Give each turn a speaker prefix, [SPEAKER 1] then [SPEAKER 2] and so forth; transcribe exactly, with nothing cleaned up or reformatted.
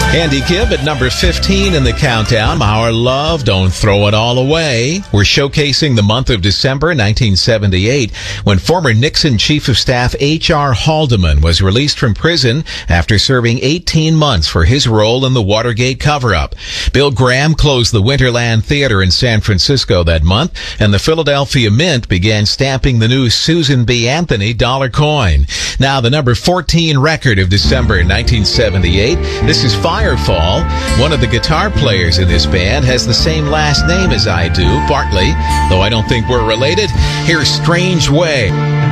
[SPEAKER 1] Andy Gibb at number fifteen in the countdown. Our Love, Don't Throw It All Away. We're showcasing the month of December nineteen seventy-eight when former Nixon Chief of Staff H R Haldeman was released from prison after serving eighteen months for his role in the Watergate cover-up. Bill Graham closed the Winterland Theater in San Francisco that month, and the Philadelphia Mint began stamping the new Susan B. Anthony dollar coin. Now, the number fourteen record of December nineteen seventy-eight. This is Firefall. One of the guitar players in this band has the same last name as I do, Bartley, though I don't think we're related. Here's Strange Way.